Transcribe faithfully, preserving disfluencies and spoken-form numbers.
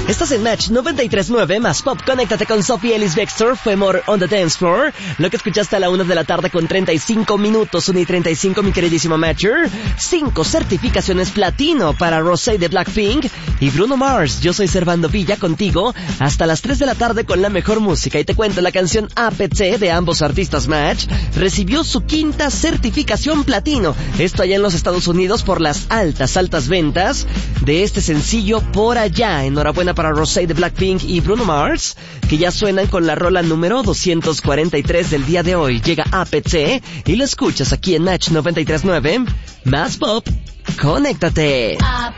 Estás en Match noventa y tres punto nueve más Pop. Conéctate con Sophie Ellis Bextor. Fue More on the Dance Floor. Lo que escuchaste a la una de la tarde con treinta y cinco minutos. una y treinta y cinco, mi queridísimo Matcher. Cinco certificaciones platino para Rosé de Blackpink y Bruno Mars. Yo soy Servando Villa contigo hasta las tres de la tarde con la mejor música. Y te cuento, la canción A P C de ambos artistas Match recibió su quinta certificación platino. Esto allá en los Estados Unidos por las altas, altas ventas de este sencillo por allá. Enhorabuena para Rosé de Blackpink y Bruno Mars, que ya suenan con la rola número doscientos cuarenta y tres del día de hoy. Llega A P C y lo escuchas aquí en Match noventa y tres punto nueve. Más Pop, conéctate.